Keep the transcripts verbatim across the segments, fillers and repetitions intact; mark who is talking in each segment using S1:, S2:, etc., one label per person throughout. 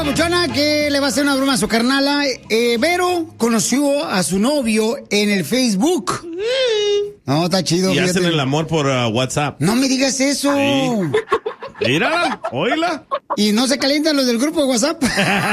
S1: papuchona que le va a hacer una broma a su carnala. Eh, Vero conoció a su novio en el Facebook. No, está chido.
S2: Y
S1: fíjate.
S2: hacen el amor por uh, WhatsApp.
S1: No me digas eso.
S2: Sí. Mira, oíla.
S1: Y no se calientan los del grupo de WhatsApp.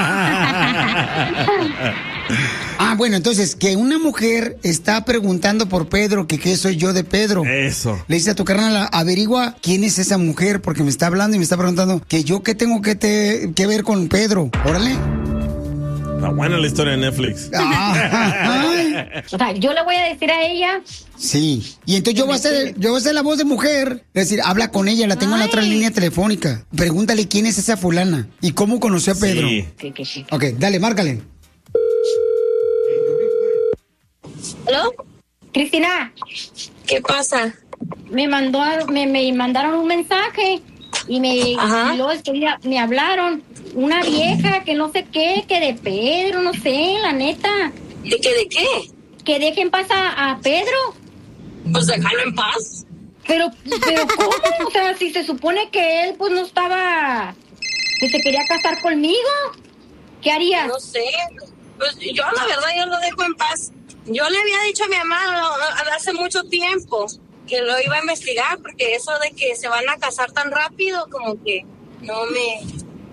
S1: Ah, bueno, entonces, que una mujer está preguntando por Pedro, que qué soy yo de Pedro.
S2: Eso.
S1: Le dice a tu carnal, averigua quién es esa mujer, porque me está hablando y me está preguntando que yo qué tengo que, te, que ver con Pedro. Órale.
S2: Está buena la historia de Netflix.
S1: Ah,
S3: o sea, yo le voy a decir a ella.
S1: Sí. Y entonces yo voy a hacer, yo voy a hacer la voz de mujer. Es decir, habla con ella, la tengo Ay. en la otra línea telefónica. Pregúntale quién es esa fulana y cómo conoció a Pedro.
S2: Sí.
S3: Sí, que sí.
S1: Ok, dale, márcale.
S3: ¿Aló? Cristina.
S4: ¿Qué pasa?
S3: Me mandó, me, me mandaron un mensaje y me,
S4: Ajá.
S3: y luego este día me hablaron una vieja que no sé qué, que de Pedro, no sé, la neta.
S4: ¿De qué, de qué?
S3: Que dejen paz a, a Pedro.
S4: Pues déjalo en paz.
S3: Pero, pero ¿cómo? O sea, si se supone que él pues no estaba, que se quería casar conmigo, ¿qué harías?
S4: No sé, pues yo la verdad yo lo dejo en paz. Yo le había dicho a mi mamá hace mucho tiempo que lo iba a investigar, porque eso de que se van a casar tan rápido, como que no me...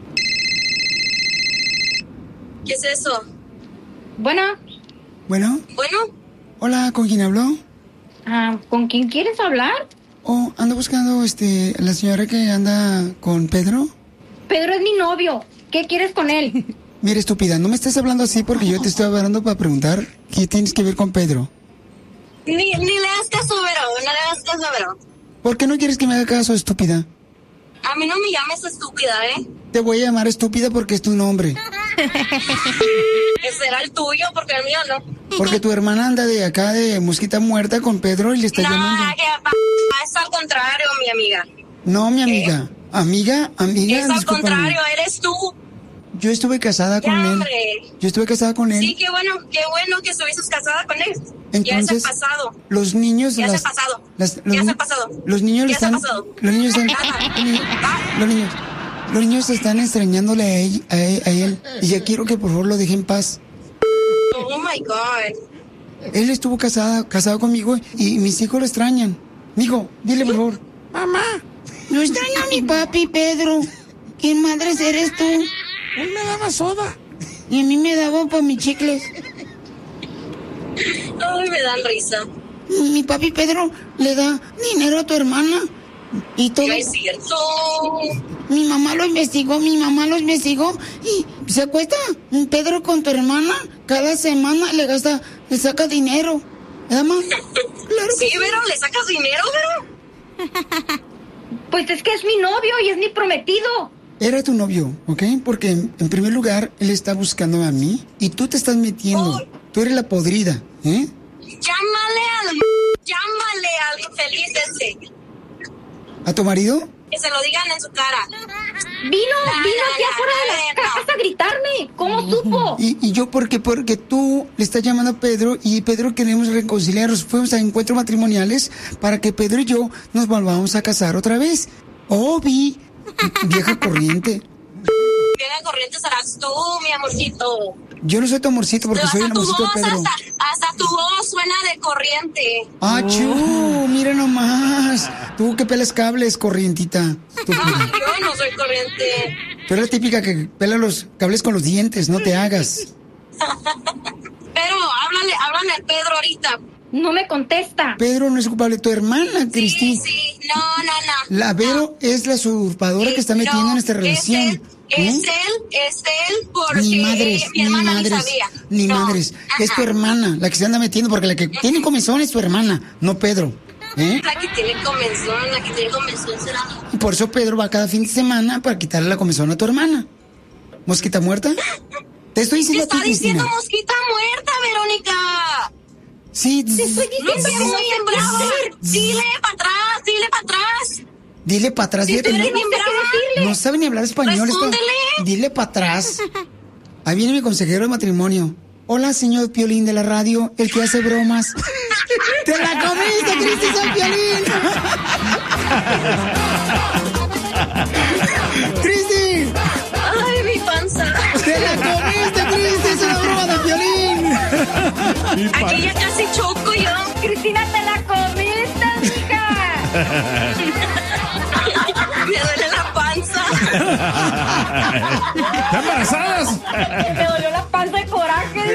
S4: ¿Qué es eso?
S3: Bueno.
S1: Bueno.
S4: Bueno.
S1: Hola, ¿con quién habló?
S3: Ah, ¿con quién quieres hablar?
S1: Oh, ando buscando, este, la señora que anda con Pedro.
S3: Pedro es mi novio. ¿Qué quieres con él?
S1: Mira, estúpida, no me estés hablando así porque yo te estoy hablando para preguntar qué tienes que ver con Pedro.
S4: Ni, ni le das caso, Vero, no le das caso, Vero.
S1: ¿Por qué no quieres que me haga caso, estúpida?
S4: A mí no me llames estúpida, ¿eh?
S1: Te voy a llamar estúpida porque es tu nombre.
S4: Que será el tuyo, porque el mío no.
S1: Porque tu hermana anda de acá de mosquita muerta con Pedro y le está
S4: no,
S1: llamando.
S4: No, es al contrario, mi amiga.
S1: No, mi amiga. ¿Eh? Amiga, amiga,
S4: es al
S1: discúlpame.
S4: contrario, eres tú.
S1: Yo estuve casada con
S4: ya,
S1: él.
S4: Hombre.
S1: Yo estuve casada con él.
S4: Sí, qué bueno, qué bueno que estuviste casada con él.
S1: Entonces,
S4: ya es el pasado.
S1: Los niños...
S4: Ya
S1: las,
S4: es el pasado.
S1: Las, los,
S4: ya es el pasado.
S1: Los niños
S4: ya
S1: están...
S4: Es el pasado.
S1: Los niños están... los, niños, los niños... Los niños están extrañándole a él, a él, a él. Y ya quiero que por favor lo deje en paz.
S4: Oh, my God.
S1: Él estuvo casada, casado conmigo y mis hijos lo extrañan. Mijo, dile por favor. Mamá, no extraño a mi papi, Pedro. ¿Quién madres eres tú? Él me daba soda. Y a mí me daba para mis chicles.
S4: Ay, me dan risa.
S1: Mi papi Pedro le da dinero a tu hermana. Y todo.
S4: No es cierto.
S1: Mi mamá lo investigó, mi mamá lo investigó y se acuesta Pedro con tu hermana. Cada semana le gasta, le saca dinero. ¿Verdad, mamá?
S4: Claro sí, sí, Vero, ¿le sacas dinero, Vero?
S3: Pues es que es mi novio y es mi prometido.
S1: Era tu novio, ¿ok? Porque en primer lugar, él está buscando a mí y tú te estás metiendo. Oh. Tú eres la podrida, ¿eh?
S4: Llámale al... Llámale al infeliz ese.
S1: ¿A tu marido?
S4: Que se lo digan en su cara.
S3: Vino, la, vino aquí afuera de la casa a gritarme. ¿Cómo uh-huh. supo?
S1: ¿Y, y yo por qué? Porque tú le estás llamando a Pedro y Pedro queremos reconciliarnos. Fuimos a encuentros matrimoniales para que Pedro y yo nos volvamos a casar otra vez. Obi, vieja corriente.
S4: Vieja corriente serás tú, mi amorcito.
S1: Yo no soy tu amorcito porque soy el amorcito
S4: voz,
S1: de Pedro.
S4: Hasta, hasta tu voz suena de corriente.
S1: ¡Achú! Oh. Mira nomás. Tú que pelas cables, corrientita.
S4: No, yo no soy corriente.
S1: Tú eres la típica que pela los cables con los dientes, no te hagas.
S4: Pero háblale, háblale al Pedro ahorita.
S3: No me contesta.
S1: Pedro no es culpable, tu hermana, Cristina.
S4: Sí, sí, no, no, no.
S1: La Vero no. es la usurpadora
S4: eh,
S1: que está metiendo
S4: no,
S1: en esta relación.
S4: Es él, ¿eh? es él, es él porque
S1: ni madres,
S4: mi hermana
S1: ni madres,
S4: ni sabía.
S1: Ni
S4: no.
S1: madres.
S4: Ajá.
S1: Es tu hermana la que se anda metiendo porque la que Ajá. tiene comezón es tu hermana, no Pedro. ¿Eh?
S4: La que tiene comezón, la que tiene comezón será.
S1: Y por eso Pedro va cada fin de semana para quitarle la comezón a tu hermana. ¿Mosquita muerta? Te estoy diciendo
S4: a ti,
S1: Cristina.
S4: Te está diciendo mosquita muerta, Verónica.
S1: Sí.
S3: Te estoy diciendo
S4: no sé muy bien bravo. Dile para atrás, dile para atrás.
S1: Dile para atrás.
S4: Si
S1: dile
S4: tú eres
S1: no,
S4: bien brava.
S1: No sabe ni hablar español.
S4: Respóndele.
S1: Esto. Dile para atrás. Ahí viene mi consejero de matrimonio. Hola, señor Piolín de la radio, el que hace bromas. ¡Te la comiste, Cristi, soy Piolín! ¡Cristi!
S4: ¡Ay, mi panza! Aquí ya casi choco yo.
S3: Cristina, te la comiste, mija.
S4: Me duele la panza.
S2: ¿Están embarazadas?
S3: Me dolió la panza de coraje.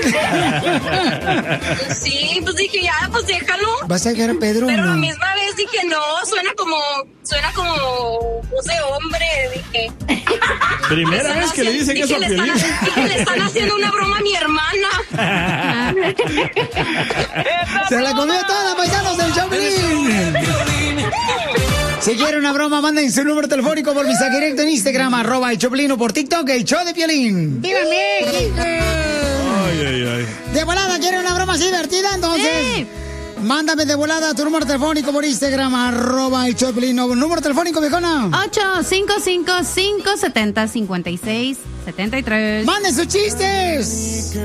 S4: Sí, pues dije, ya, pues déjalo.
S1: ¿Vas a dejar a Pedro?
S4: Pero
S1: o no?
S4: la misma vez dije, no, suena como, suena como voz de hombre, dije.
S2: Primera
S4: Están
S2: vez que le
S4: haciendo-
S2: dicen eso a
S4: dije, le están,
S2: Piolín.
S4: dije, le están haciendo una broma a mi hermana.
S1: Se la comió toda, paisanos del Choplin. Si quieren una broma, manden su número telefónico por mensaje directo en Instagram, arroba el Choplin, o por TikTok, el show de Piolín. ¡Viva México!
S2: Ay, ay, ay.
S1: De volada, ¿quieren una broma así divertida? Entonces, sí. Mándame de volada tu número telefónico por Instagram, arroba el Choplin. O número telefónico, viejona.
S5: ocho cinco cinco, cinco siete cero, cinco seis siete tres.
S1: ¡Manden sus chistes!